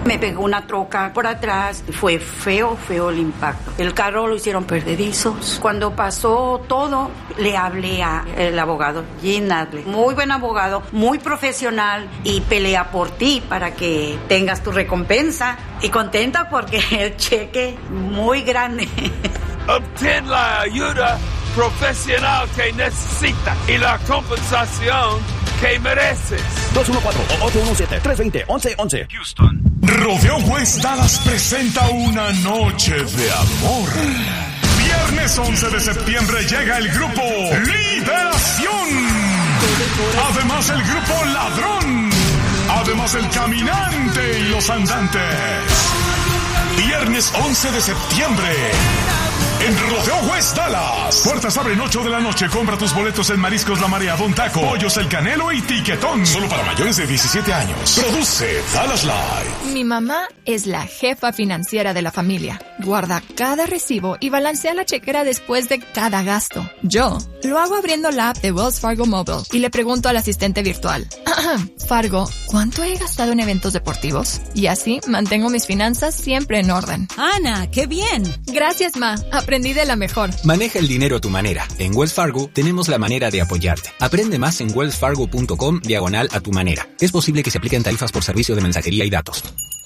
Me pegó una troca por atrás. Fue feo el impacto. El carro lo hicieron perdedizos. Cuando pasó todo, le hablé al abogado, Jim Nadler. Muy buen abogado, muy profesional y pelea por ti para que tengas tu recompensa. Y contenta porque el cheque muy grande. Obtén la ayuda profesional que necesitas y la compensación que mereces. 214-817-320-1111. Houston. Rodeo West Dallas presenta una noche de amor. Viernes 11 de septiembre llega el grupo Liberación. Además el grupo Ladrón. Además el Caminante y los Andantes. Viernes 11 de septiembre. En Rodeo West Dallas. Puertas abren 8 de la noche. Compra tus boletos en Mariscos La Marea, Don Taco, Pollos El Canelo y Tiquetón. Solo para mayores de 17 años. Produce Dallas Live. Mi mamá es la jefa financiera de la familia. Guarda cada recibo y balancea la chequera después de cada gasto. Yo lo hago abriendo la app de Wells Fargo Mobile y le pregunto al asistente virtual. Fargo, ¿cuánto he gastado en eventos deportivos? Y así mantengo mis finanzas siempre en orden. Ana, ¡qué bien! Gracias, Ma. Aprendí de la mejor. Maneja el dinero a tu manera. En Wells Fargo tenemos la manera de apoyarte. Aprende más en wellsfargo.com/a tu manera. Es posible que se apliquen tarifas por servicio de mensajería y datos.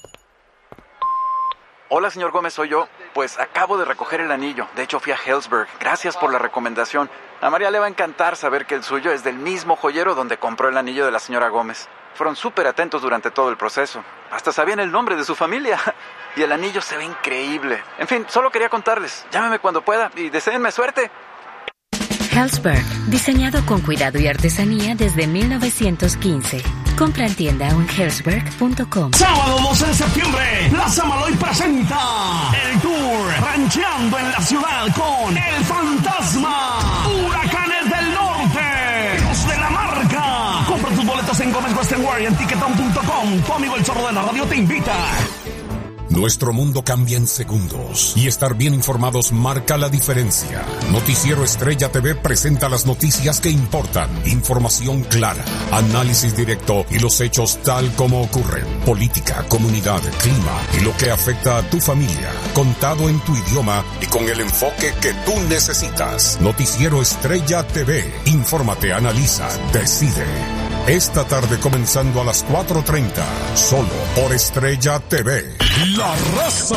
Hola, señor Gómez, soy yo. Pues acabo de recoger el anillo. De hecho, fui a Helzberg. Gracias por la recomendación. A María le va a encantar saber que el suyo es del mismo joyero donde compró el anillo de la señora Gómez. Fueron súper atentos durante todo el proceso. Hasta sabían el nombre de su familia. Y el anillo se ve increíble. En fin, solo quería contarles. Llámeme cuando pueda y deséenme suerte. Helzberg, diseñado con cuidado y artesanía desde 1915. Compra en tienda o en helzberg.com. Sábado 12 de septiembre, la Samaloy presenta el tour Rancheando en la Ciudad con El Fantasma, Huracanes del Norte, Los de la Marca. Compra tus boletos en Gómez Western Wear y en Tiquetón.com. Tu amigo el Zorro de la Radio te invita. Nuestro mundo cambia en segundos y estar bien informados marca la diferencia. Noticiero Estrella TV presenta las noticias que importan, información clara, análisis directo y los hechos tal como ocurren. Política, comunidad, clima y lo que afecta a tu familia, contado en tu idioma y con el enfoque que tú necesitas. Noticiero Estrella TV. Infórmate, analiza, decide. Esta tarde comenzando a las 4:30, solo por Estrella TV. La raza.